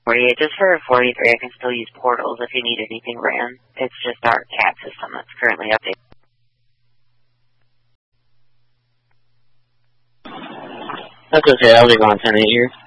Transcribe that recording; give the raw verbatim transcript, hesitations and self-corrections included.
forty-eight, just for forty-three, I can still use portals if you need anything ran. It's just our C A T system that's currently updated. That's okay, I'll be gone ten eight here.